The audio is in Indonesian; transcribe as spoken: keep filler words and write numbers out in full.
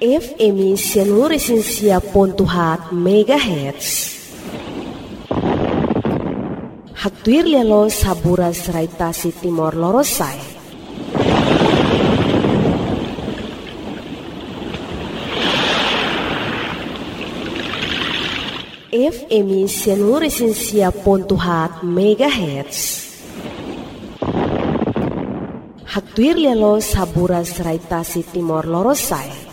F M Seluruh pontuhat megahertz. Hatuir lelo sabura seraitasi Timor Lorosai. F M Seluruh pontuhat megahertz. Hatuir lelo sabura seraitasi Timor Lorosai.